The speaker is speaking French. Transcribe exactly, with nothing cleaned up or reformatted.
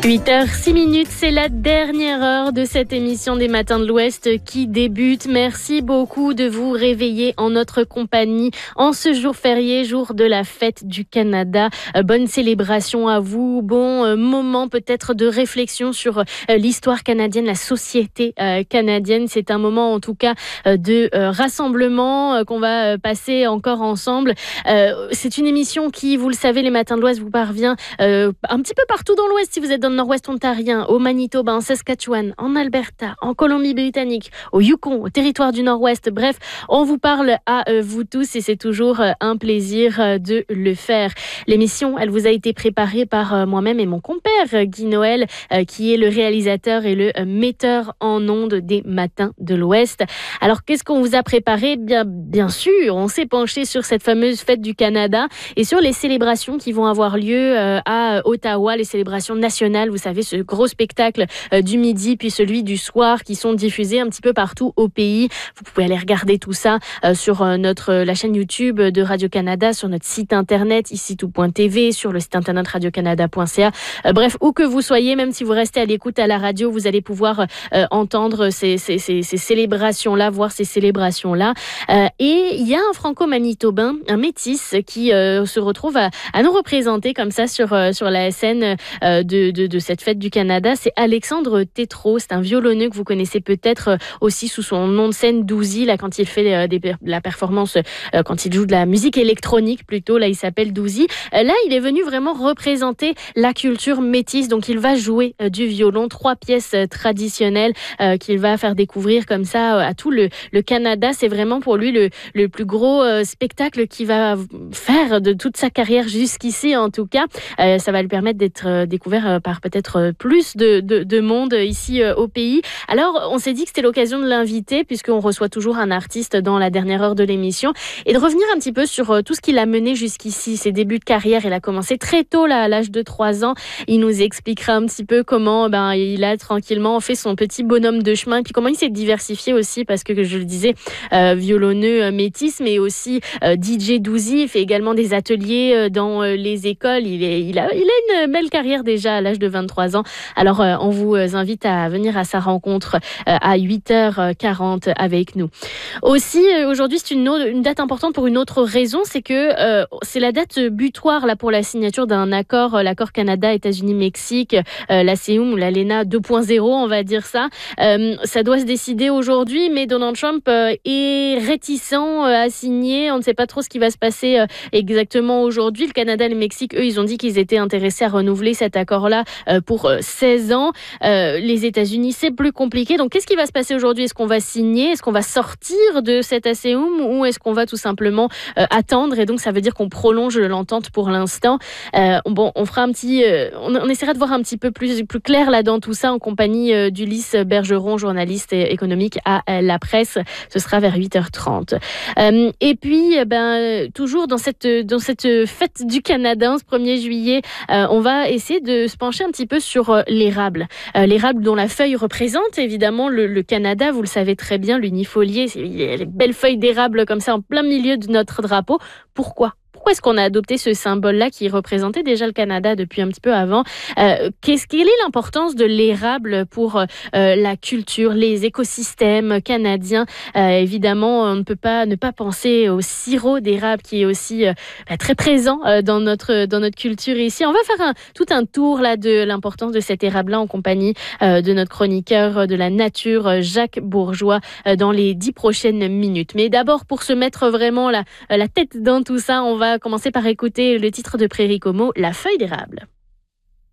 huit heures six minutes, c'est la dernière heure de cette émission des Matins de l'Ouest qui débute. Merci beaucoup de vous réveiller en notre compagnie en ce jour férié, jour de la fête du Canada. Euh, bonne célébration à vous, bon euh, moment peut-être de réflexion sur euh, l'histoire canadienne, la société euh, canadienne. C'est un moment en tout cas euh, de euh, rassemblement euh, qu'on va euh, passer encore ensemble. Euh, c'est une émission qui, vous le savez, les Matins de l'Ouest vous parvient euh, un petit peu partout dans l'Ouest si vous êtes dans le nord-ouest ontarien, au Manitoba, en Saskatchewan, en Alberta, en Colombie-Britannique, au Yukon, au territoire du nord-ouest. Bref, on vous parle à euh, vous tous et c'est toujours euh, un plaisir euh, de le faire. L'émission, elle vous a été préparée par euh, moi-même et mon compère euh, Guy Noël, euh, qui est le réalisateur et le euh, metteur en ondes des Matins de l'Ouest. Alors, qu'est-ce qu'on vous a préparé ? Bien, bien sûr, on s'est penché sur cette fameuse fête du Canada et sur les célébrations qui vont avoir lieu euh, à Ottawa, les célébrations nationales, vous savez, ce gros spectacle euh, du midi puis celui du soir qui sont diffusés un petit peu partout au pays. Vous pouvez aller regarder tout ça euh, sur euh, notre euh, la chaîne YouTube de Radio-Canada, sur notre site internet ici tout point t v, sur le site internet radio canada point c a. Euh, bref, où que vous soyez, même si vous restez à l'écoute à la radio, vous allez pouvoir euh, entendre ces, ces, ces, ces célébrations-là, voir ces célébrations-là. Euh, et il y a un franco-manitobain, un métis, qui euh, se retrouve à, à nous représenter comme ça sur, euh, sur la scène euh, de, de, de cette fête du Canada. C'est Alexandre Tétrault, c'est un violonneux que vous connaissez peut-être aussi sous son nom de scène Douzy, là quand il fait euh, des, la performance, euh, quand il joue de la musique électronique plutôt, là il s'appelle Douzy. Euh, là il est venu vraiment représenter la culture métisse, donc il va jouer euh, du violon, trois pièces euh, traditionnelles euh, qu'il va faire découvrir comme ça euh, à tout le, le Canada. C'est vraiment pour lui le, le plus gros euh, spectacle qu'il va faire de toute sa carrière jusqu'ici en tout cas. Euh, ça va lui permettre d'être euh, découvert euh, par peut-être euh, plus de, de, de monde ici euh, au pays. Alors, on s'est dit que c'était l'occasion de l'inviter puisqu'on reçoit toujours un artiste dans la dernière heure de l'émission et de revenir un petit peu sur euh, tout ce qu'il a mené jusqu'ici, ses débuts de carrière. Il a commencé très tôt, là, à l'âge de trois ans. Il nous expliquera un petit peu comment ben, il a tranquillement fait son petit bonhomme de chemin et puis comment il s'est diversifié aussi parce que, je le disais, euh, violonneux euh, métis, mais aussi euh, D J Douzy. Il fait également des ateliers euh, dans euh, les écoles. Il, est, il, a, il a une belle carrière déjà à l'âge de vingt-trois ans. Alors, euh, on vous invite à venir à sa rencontre euh, à huit heures quarante avec nous. Aussi, euh, aujourd'hui, c'est une, autre, une date importante pour une autre raison, c'est que euh, c'est la date butoir là, pour la signature d'un accord, euh, l'accord Canada, États-Unis, Mexique, euh, la C E U M ou l'A L E N A deux point zéro, on va dire ça. Euh, ça doit se décider aujourd'hui, mais Donald Trump euh, est réticent euh, à signer. On ne sait pas trop ce qui va se passer euh, exactement aujourd'hui. Le Canada et le Mexique, eux, ils ont dit qu'ils étaient intéressés à renouveler cet accord-là euh, pour euh, seize ans. Euh, les États-Unis, c'est plus compliqué. Donc, qu'est-ce qui va se passer aujourd'hui ? Est-ce qu'on va signer ? Est-ce qu'on va sortir de cet A C E U M ou est-ce qu'on va tout simplement euh, attendre ? Et donc, ça veut dire qu'on prolonge l'entente pour l'instant. Euh, bon, on fera un petit, euh, on, on essaiera de voir un petit peu plus, plus clair là dans tout ça en compagnie euh, d'Ulysse Bergeron, journaliste économique à euh, La Presse. Ce sera vers huit heures trente. Euh, et puis, ben, toujours dans cette, dans cette fête du Canada, ce premier juillet, euh, on va essayer de se pencher un petit peu sur euh, l'érable. Euh, l'érable dont la feuille représente évidemment le, le Canada, vous le savez très bien, l'unifolié, c'est les belles feuilles d'érable comme ça en plein milieu de notre drapeau. Pourquoi ? Pourquoi est-ce qu'on a adopté ce symbole-là qui représentait déjà le Canada depuis un petit peu avant ? euh, qu'est-ce, Quelle est l'importance de l'érable pour euh, la culture, les écosystèmes canadiens ? euh, Évidemment, on ne peut pas ne pas penser au sirop d'érable qui est aussi euh, très présent euh, dans notre dans notre culture ici. On va faire un, tout un tour là de l'importance de cet érable-là en compagnie euh, de notre chroniqueur de la nature, Jacques Bourgeois, euh, dans les dix prochaines minutes. Mais d'abord, pour se mettre vraiment la, la tête dans tout ça, on va commencer par écouter le titre de Prairie Como, La feuille d'érable.